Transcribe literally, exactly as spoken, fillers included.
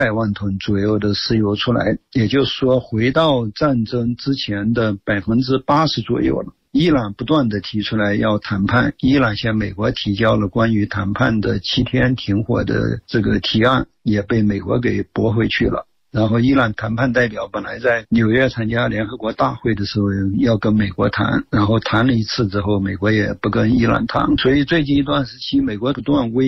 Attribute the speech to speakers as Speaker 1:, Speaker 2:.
Speaker 1: 百万吨左右的石油出来，也就是说回到战争之前的百分之八十左右了。伊朗不断地提出来要谈判，伊朗向美国提交了关于谈判的七天停火的这个提案，也被美国给驳回去了。然后伊朗谈判代表本来在纽约参加联合国大会的时候要跟美国谈，然后谈了一次之后美国也不跟伊朗谈，所以最近一段时期美国不断威